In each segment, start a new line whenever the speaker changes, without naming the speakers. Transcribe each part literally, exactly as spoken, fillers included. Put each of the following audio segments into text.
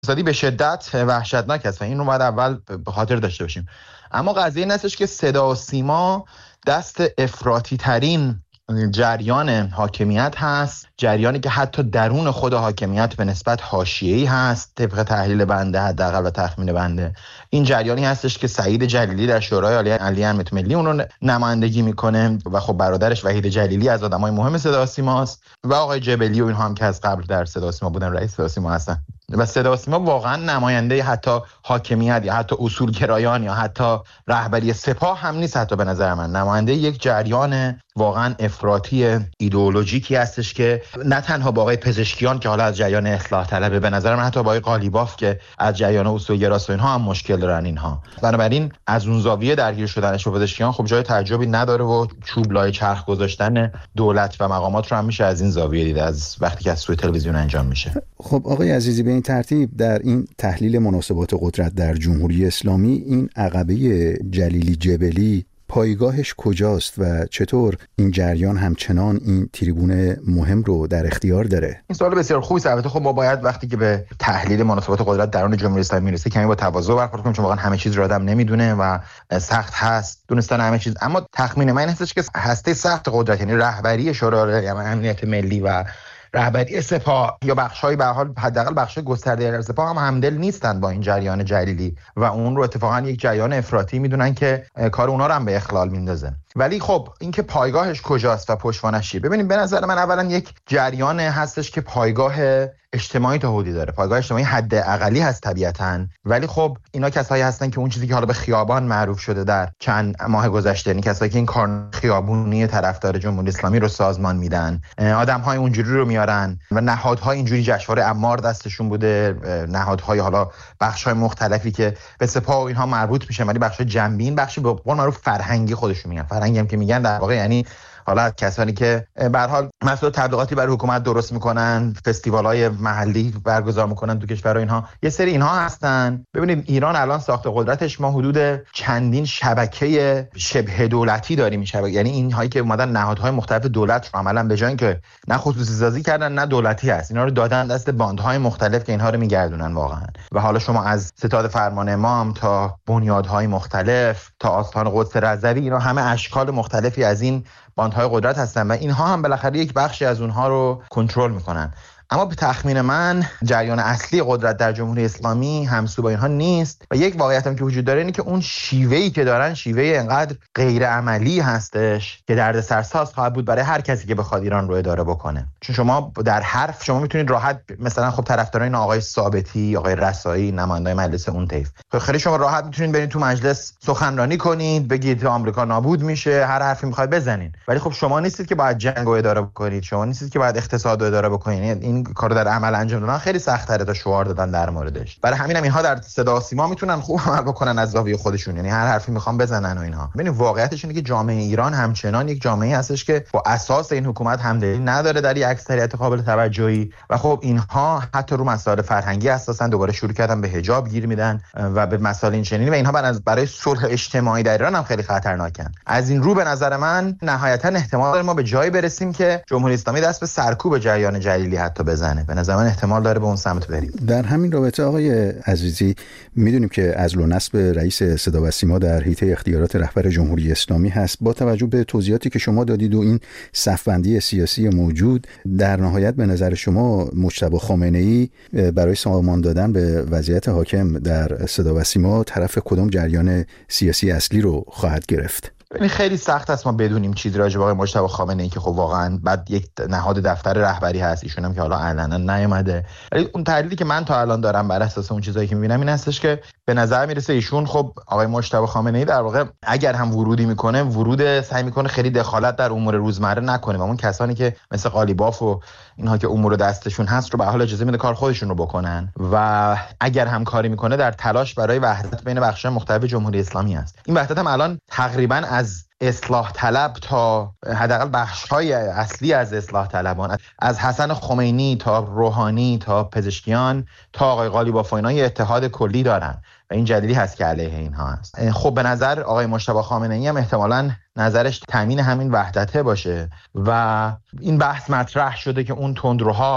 اقتصادی به شدت وحشتناک است و این رو باید اول به خاطر داشته باشیم. اما قضیه این هستش که صدا و سیما دست افراطی ترین جریان حاکمیت هست، جریانی که حتی درون خود حاکمیت به نسبت حاشیه‌ای هست طبق تحلیل بنده حداقل و تخمین بنده. این جریانی هستش که سعید جلیلی در شورای عالی علی امنیت ملی اون رو نمایندگی میکنه و خب برادرش وحید جلیلی از آدمای مهم صدا و سیماست و آقای جبلی و اینها هم که از قبل در صدا و سیما بودن، رئیس صدا و سیما هستن. و صدا و سیما واقعا نماینده حتی حاکمیت یا حتی اصولگرایان یا حتی رهبری سپاه هم نیست، حتی به نظر من نماینده یک جریان واقعا افراطی ایدئولوژیکی هستش که نه تنها با آقای پزشکیان که حالا از جریان اصلاح طلبه، به نظر من حتی با آقای قالیباف که از جریان اصولگراست و اینها هم مشکل دارن اینها. بنابراین از اون زاویه درگیر شدنش با پزشکیان خب جای تعجبی نداره و چوب لای چرخ گذاشتن دولت و مقامات رو هم میشه از این زاویه دید، از وقتی که از سوی تلویزیون انجام میشه.
خب آقای عزیزی، به این ترتیب در این تحلیل مناسبات قدرت در جمهوری اسلامی این عقبه جلیلی جبلی پایگاهش کجاست و چطور این جریان همچنان این تریبون مهم رو در اختیار داره؟
این سوال بسیار خوبی است. البته خب ما باید وقتی که به تحلیل مناسبات قدرت درون جمهوری اسلامی میرسه کمی با تواضع برخورد کنیم، چون واقعا همه چیز رو آدم نمیدونه و سخت هست دونستن همه چیز. اما تخمین من این هستش که هسته سخت قدرت، یعنی رهبری شورای امنیت ملی و رهبری سپاه یا بخش‌های به حال حداقل بخش‌های گسترده سپاه هم همدل نیستن با این جریان جلیلی و اون رو اتفاقا یک جریان افراطی میدونن که کار اونا رو هم به اخلال میندازه. ولی خب اینکه پایگاهش کجاست و پشتوانش چیه، ببینید به نظر من اولا یک جریان هستش که پایگاه اجتماعی تا حدودی داره، پایگاه اجتماعی حد اقلی هست طبیعتاً، ولی خب اینا کسایی هستن که اون چیزی که حالا به خیابان معروف شده در چند ماه گذشته، یعنی کسایی که این کار خیابونی طرفدار جمهوری اسلامی رو سازمان میدن، آدم‌های اونجوری رو میارن و نهادهای اینجوری جشنواره عمار دستشون بوده، نهادهای حالا بخش‌های مختلفی که به سپاه و اینها مربوط میشن، ولی بخش جنبین، بخشی به قول معروف فرهنگی خودشون میگن. فرهنگی هم که میگن در واقع یعنی حالا کسانی که به هر حال مسئول تبلیغاتی برای حکومت درست میکنن، فستیوال‌های محلی برگزار میکنن تو کشور و اینها، یه سری اینها هستن. ببینید ایران الان ساخت قدرتش ما حدود چندین شبکه شبه دولتی داریم، شبکه یعنی این هایی که اومدن نهادهای مختلف دولت رو عملاً به جای اینکه نه خصوصی سازی کردن نه دولتی هست، اینا رو دادن دست باندهای مختلف که اینها رو میگردونن واقعا. و حالا شما از ستاد فرمان امام تا بنیادهای مختلف تا آستان قدس رضوی، اینا همه اشکال مختلفی از این باندهای قدرت هستن و اینها هم بالاخره یک بخشی از اونها رو کنترل میکنن. اما به تخمین من جریان اصلی قدرت در جمهوری اسلامی همسو با اینها نیست و یک واقعیت هم که وجود داره اینه که اون شیوهی که دارن شیوه انقدر غیر عملی هستش که دردسرساز خواهد بود برای هر کسی که بخواد ایران رو اداره بکنه. چون شما در حرف شما میتونید راحت مثلا خب طرفداران آقای ثابتی، آقای رسایی، نمایندای مجلس اون طیف، خیلی شما راحت میتونید برید تو مجلس سخنرانی کنید، بگید آمریکا نابود میشه، هر حرفی میخواید بزنید، ولی خب شما نیستید که باید جنگ رو اداره بکنید، شما نیستید که باید اقتصاد رو اداره بکنید. این کارو در عمل انجام دادن خیلی سخت‌تره تا شعار دادن در موردش. برای همین هم اینها در صدا و سیما میتونن خوب عمل بکنن از زاویه خودشون، یعنی هر حرفی میخوان بزنن و اینها. ببینید واقعیتش اینه که جامعه ایران همچنان یک جامعه هستش که با اساس این حکومت همدلی نداره در یک اکثریت قابل توجهی و خب اینها حتی رو مسائل فرهنگی اساسا دوباره شروع کردن به حجاب گیر میدن و به مسائل این چنینی و اینها برای صلح اجتماعی در ایران هم خیلی خطرناکن. از این رو به نظر من نهایتا احتمال داره ما به جایی برسیم که جمهوری اسلامی دست به سرکوب جریان جلیلی حتی بزنه. به نظر من احتمال داره به اون سمت بریم.
در همین رابطه آقای عزیزی، میدونیم که عزل و نصب رئیس صدا و سیما در حیطه اختیارات رهبر جمهوری اسلامی هست. با توجه به توضیحاتی که شما دادید و این صف‌بندی سیاسی موجود، در نهایت به نظر شما مجتبی خامنه‌ای برای سامان دادن به وضعیت حاکم در صدا و سیما طرف کدام جریان سیاسی اصلی رو خواهد گرفت؟
این خیلی سخت است ما بدونیم چیزی راجع به آقای مجتبی خامنه‌ای که خب واقعا بعد یک نهاد دفتر رهبری هست، ایشون هم که حالا علنا نیومده، ولی اون تحلیلی که من تا الان دارم بر اساس اون چیزایی که می‌بینم این هستش که به نظر میرسه ایشون خب آقای مجتبی خامنه‌ای در واقع اگر هم ورودی میکنه ورود سعی میکنه خیلی دخالت در امور روزمره نکنه و اون کسانی که مثل قالیباف و اینها که امور دستشون هست رو به حال اجازه میده کار خودشون رو بکنن و اگر هم کاری میکنه در تلاش برای وحدت بین بخش‌های مختلف جمهوری اسلامی است. این وحدت هم الان تقریباً از اصلاح طلب تا حداقل بخش‌های اصلی از اصلاح طلبان، از حسن خمینی تا روحانی تا پزشکیان تا آقای قالیباف و اینا یه اتحاد کلی دارن و این جلیلی هست که علیه اینها هست. خب به نظر آقای مجتبی خامنه‌ای هم احتمالاً نظرش تامین همین وحدته باشه و این بحث مطرح شده که اون تندروها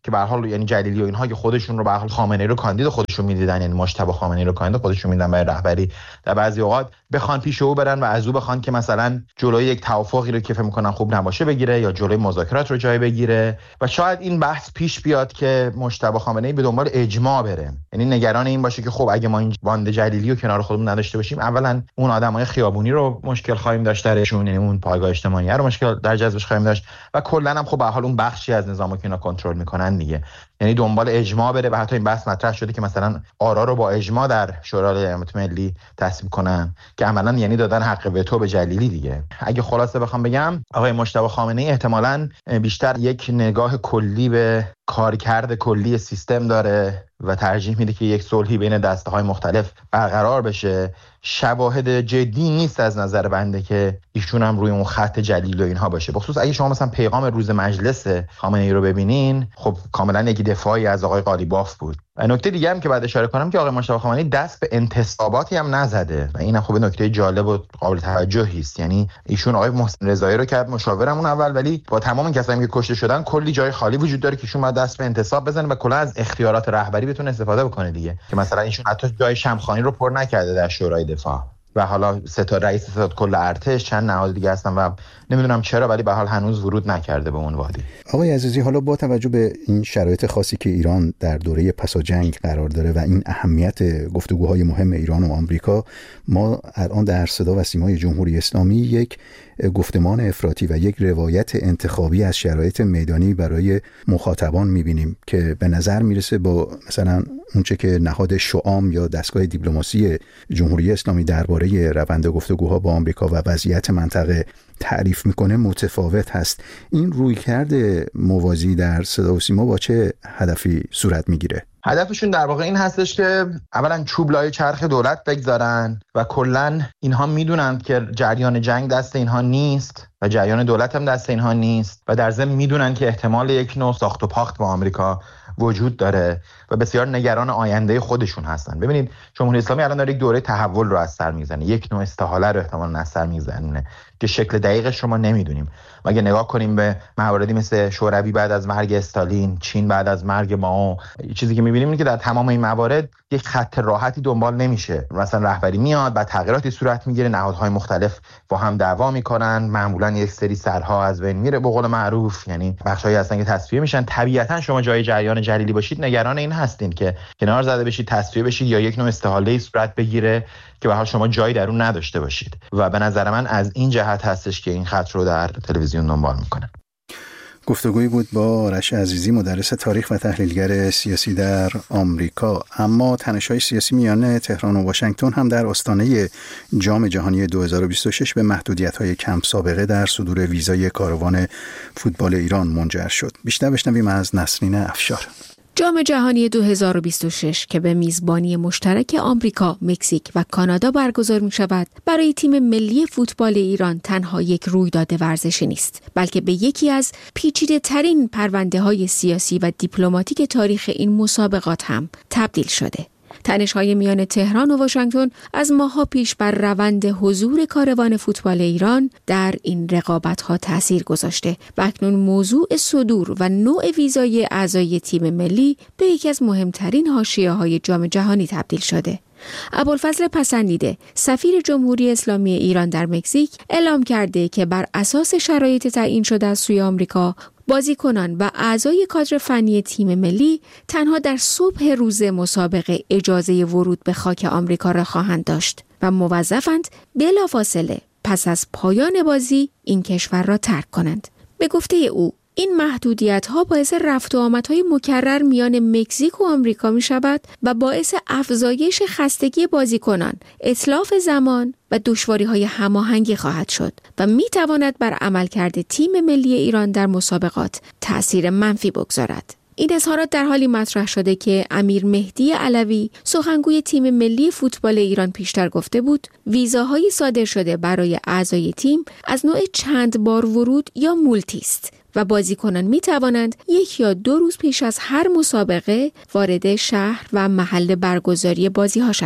که به هر حال یعنی جلیلی و اینها که خودشون رو به هر حال خامنه‌ای رو کاندید خودشون میدیدن، یعنی مجتبی خامنه‌ای رو کاندید خودشون میدیدن برای رهبری، در بعضی اوقات بخوان پیش او برن و از او بخوان که مثلا جلوی یک توافقی رو که فکر می‌کنن خوب نباشه بگیره یا جلوی مذاکرات رو جای بگیره و شاید این بحث پیش بیاد که مجتبی خامنه‌ای به دنبال اجماع بره، یعنی نگران این باشه که خب اگه ما این باند جلیلی رو کنار خودمون نداشته باشیم، اولا اون آدمای خیابونی رو مشکل خواهیم داشت درشون، یعنی اون پایگاه اجتماعی رو مشکل در جذبش خواهیم داشت و کلا هم خب به هر حال اون بخشی از نظامو که اینا کنترل میکنن دیگه، یعنی دنبال اجماع بره و حتی این بحث مطرح شده که مثلا آرا رو با اجماع در شورای امنیت ملی تصویب کنن که عملاً یعنی دادن حق وتو به جلیلی دیگه. اگه خلاصه بخوام بگم آقای مجتبی خامنه‌ای احتمالاً بیشتر یک نگاه کلی به کارکرد کلی سیستم داره و ترجیح میده که یک صلحی بین دسته‌های مختلف برقرار بشه. شواهد جدی نیست از نظر بنده که ایشون هم روی اون خط جلیل و اینها باشه. بخصوص اگه شما مثلا پیغام روز مجلس خامنه‌ای رو ببینین، خب کاملا یک دفاعی از آقای قالیباف بود. و نکته دیگه هم که بعد اشاره کنم که آقای مجتبی خامنه‌ای دست به انتصاباتی هم نزده و اینم خب نکته جالب و قابل توجهی است. یعنی ایشون آقای محسن رضایی رو کرد مشاورمون اول، ولی با تمام کسایی که کشته شدن کلی جای خالی وجود داره که ایشون بعد دست به انتصاب بزنه و کلا از اختیارات رهبری بتونه استفاده بکنه دیگه، که مثلا ایشون حتی جای شمخانی رو پر نکرده در شورای دفاع و حالا سه تا رئیس ستاد کل ارتش چند نهاد دیگه هستن و نمیدونم چرا ولی به حال هنوز ورود نکرده به اون وادی.
آقای عزیزی، حالا با توجه به این شرایط خاصی که ایران در دوره پسا جنگ قرار داره و این اهمیت گفتگوهای مهم ایران و آمریکا، ما الان در صدا و سیمای جمهوری اسلامی یک گفتمان افراطی و یک روایت انتخابی از شرایط میدانی برای مخاطبان میبینیم که به نظر میرسه با مثلا اونچه که نهاد شعام یا دستگاه دیپلماسی جمهوری اسلامی درباره روند گفتگوها با آمریکا و وضعیت منطقه تعریف میکنه متفاوت هست. این رویکرد موازی در صدا و سیما با چه هدفی صورت میگیره؟
هدفشون در واقع این هستش که اولا چوب لای چرخ دولت بگذارن و کلا اینها میدونن که جریان جنگ دست اینها نیست و جریان دولت هم دست اینها نیست و در ضمن میدونن که احتمال یک نوع ساخت و پاخت با آمریکا وجود داره و بسیار نگران آینده خودشون هستن. ببینید جمهوری اسلامی الان داره یک دوره تحول رو از سر میزنه، یک نوع استحاله رو احتمالاً از سر میزنه که شکل دقیقش رو ما نمیدونیم. ما اگه نگاه کنیم به مواردی مثل شوروی بعد از مرگ استالین، چین بعد از مرگ مائو، چیزی که میبینیم اینه که در تمام این موارد یک خط راحتی دنبال نمیشه. مثلا رهبری میاد، بعد تغییراتی صورت میگیره، نهادهای مختلف با هم دعوا میکنن، معمولا یک سری سرها از بین میره به قول معروف، یعنی بخشایی هستن که تصفیه میشن. طبیعتا شما جای جریان جلیلی باشید نگران این هستین که کنار زده بشید، تصفیه بشید یا یک نوع استحاله صورت بگیره که به حال شما جایی در اون نداشته باشید و به نظر من از این جهت هستش که این خط رو در تلویزیون دنبال میکنن.
گفتگویی بود با آرش عزیزی، مدرس تاریخ و تحلیلگر سیاسی در آمریکا. اما تنش‌های سیاسی میان تهران و واشنگتن هم در آستانه جام جهانی دو هزار و بیست و شش به محدودیت‌های کم سابقه در صدور ویزای کاروان فوتبال ایران منجر شد. بیشتر بشنویم از نسرین افشار.
جام جهانی دو هزار و بیست و شش که به میزبانی مشترک آمریکا، مکزیک و کانادا برگزار می شود، برای تیم ملی فوتبال ایران تنها یک رویداد ورزشی نیست، بلکه به یکی از پیچیده ترین پرونده های سیاسی و دیپلماتیک تاریخ این مسابقات هم تبدیل شده. تنش‌های میان تهران و واشنگتن از ماه‌ها پیش بر روند حضور کاروان فوتبال ایران در این رقابت‌ها تأثیر گذاشته و اکنون موضوع صدور و نوع ویزای اعضای تیم ملی به یکی از مهمترین حاشیه‌های جام جهانی تبدیل شده. ابوالفضل پسندیده، سفیر جمهوری اسلامی ایران در مکزیک، اعلام کرده که بر اساس شرایط تعیین شده از سوی آمریکا، بازیکنان و اعضای کادر فنی تیم ملی تنها در صبح روز مسابقه اجازه ورود به خاک آمریکا را خواهند داشت و موظفند بلافاصله پس از پایان بازی این کشور را ترک کنند. به گفته او، این محدودیت‌ها باعث رفت و آمدهای مکرر میان مکزیک و آمریکا می شود و باعث افزایش خستگی بازیکنان، اتلاف زمان و دشواری‌های هماهنگی خواهد شد و می تواند بر عملکرد تیم ملی ایران در مسابقات تأثیر منفی بگذارد. این اظهارات در حالی مطرح شده که امیر مهدی علوی، سخنگوی تیم ملی فوتبال ایران، پیشتر گفته بود ویزاهای صادر شده برای اعضای تیم از نوع چند بار ورود یا مولتی است و بازیکنان می توانند یک یا دو روز پیش از هر مسابقه وارد شهر و محل برگزاری بازی ها شوند.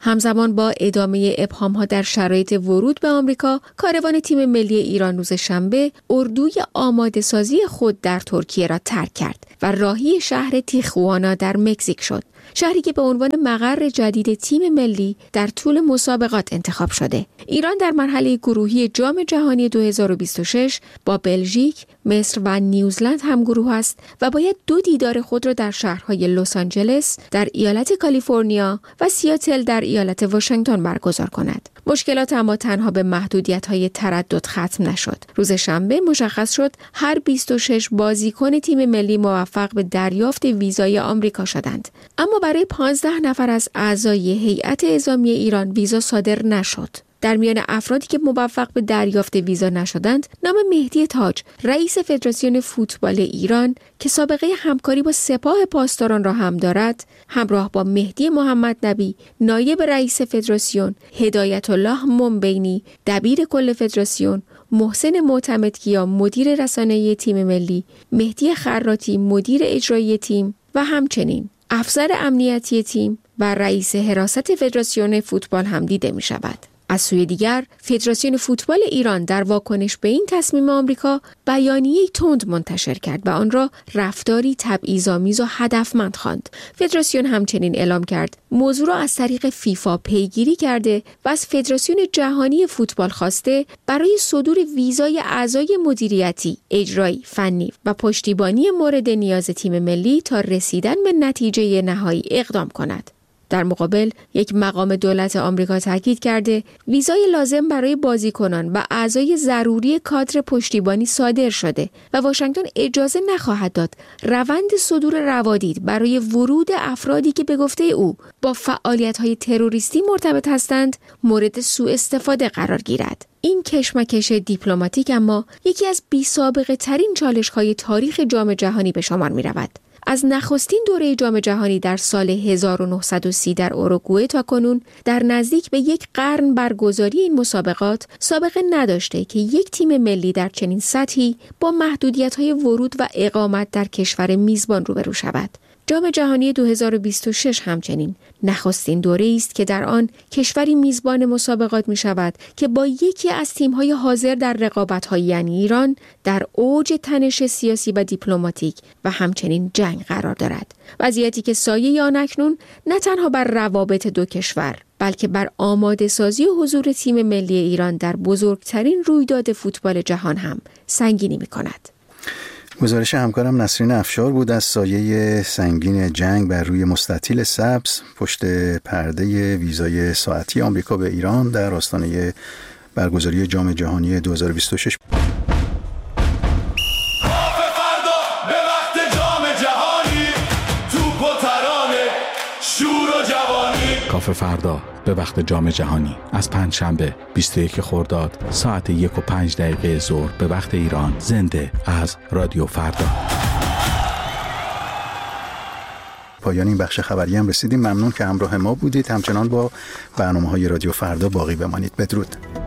همزمان با ادامه ابهام‌ها در شرایط ورود به آمریکا، کاروان تیم ملی ایران روز شنبه اردوی آماده سازی خود در ترکیه را ترک کرد و راهی شهر تیخوانا در مکزیک شد. شهری که به عنوان مقر جدید تیم ملی در طول مسابقات انتخاب شده. ایران در مرحله گروهی جام جهانی دو هزار و بیست و شش با بلژیک، مصر و نیوزلند هم گروه است و باید دو دیدار خود را در شهرهای لس آنجلس در ایالت کالیفرنیا و سیاتل در ایالت واشنگتن برگزار کند. مشکلات اما تنها به محدودیت‌های تردد ختم نشد. روز شنبه مشخص شد هر بیست و شش بازیکن تیم ملی موفق به دریافت ویزای آمریکا شدند. اما برای پانزده نفر از اعضای هیئت اعزامی ایران ویزا صادر نشد. در میان افرادی که موفق به دریافت ویزا نشدند، نام مهدی تاج، رئیس فدراسیون فوتبال ایران که سابقه همکاری با سپاه پاسداران را هم دارد، همراه با مهدی محمد نبی، نایب رئیس فدراسیون، هدایت الله منبینی، دبیر کل فدراسیون، محسن معتمدکیا، مدیر رسانه‌ای تیم ملی، مهدی خراتی، مدیر اجرایی تیم و همچنین افسر امنیتی تیم و رئیس حراست فدراسیون فوتبال هم دیده می شود. از سوی دیگر، فدراسیون فوتبال ایران در واکنش به این تصمیم آمریکا بیانیه‌ای تند منتشر کرد و آن را رفتاری تبعیض‌آمیز و هدفمند خواند. فدراسیون همچنین اعلام کرد موضوع را از طریق فیفا پیگیری کرده و از فدراسیون جهانی فوتبال خواسته برای صدور ویزای اعضای مدیریتی، اجرایی، فنی و پشتیبانی مورد نیاز تیم ملی تا رسیدن به نتیجه نهایی اقدام کند. در مقابل، یک مقام دولت آمریکا تاکید کرده ویزای لازم برای بازیکنان و اعضای ضروری کادر پشتیبانی صادر شده و واشنگتن اجازه نخواهد داد روند صدور روادید برای ورود افرادی که به گفته او با فعالیت‌های تروریستی مرتبط هستند مورد سوء استفاده قرار گیرد. این کشمکش دیپلماتیک اما یکی از بی‌سابقه ترین چالش‌های تاریخ جام جهانی به شمار می‌رود. از نخستین دوره جام جهانی در سال هزار و نهصد و سی در اوروگوئه تا کنون در نزدیک به یک قرن برگزاری این مسابقات سابقه نداشته که یک تیم ملی در چنین سطحی با محدودیت‌های ورود و اقامت در کشور میزبان روبرو شود. جام جهانی دو هزار و بیست و شش همچنین نخستین دوره است که در آن کشوری میزبان مسابقات می شود که با یکی از تیم‌های حاضر در رقابت‌های یعنی ایران در اوج تنش سیاسی و دیپلماتیک و همچنین جنگ قرار دارد. وضعیتی که سایه آن اکنون نه تنها بر روابط دو کشور بلکه بر آماده سازی و حضور تیم ملی ایران در بزرگترین رویداد فوتبال جهان هم سنگینی می کند.
گزارش همکارم نسرین افشار بود از سایه سنگین جنگ بر روی مستطیل سبز پشت پرده ویزای ساعتی آمریکا به ایران در آستانه برگزاری جام جهانی دو هزار و بیست و شش.
کافه فردا به وقت جام جهانی از پنجشنبه بیست و یک خرداد ساعت یک و پنج دقیقه ظهر به وقت ایران، زنده از رادیو فردا.
پایان این بخش خبری هم رسیدیم. ممنون که همراه ما بودید. همچنان با برنامه‌های رادیو فردا باقی بمانید. بدرود.